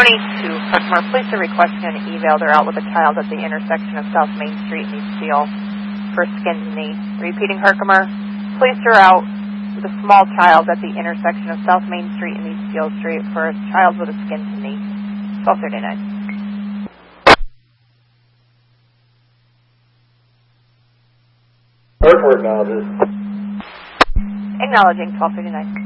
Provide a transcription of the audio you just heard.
County to Herkimer. Police are requesting an eval. They're out with a child at the intersection of South Main Street and East Steel for skin to knee. Repeating, Herkimer. Police are out with a small child at the intersection of South Main Street and East Steel Street for a child with a skin to knee. 1239. Airport acknowledges. Acknowledging 1239.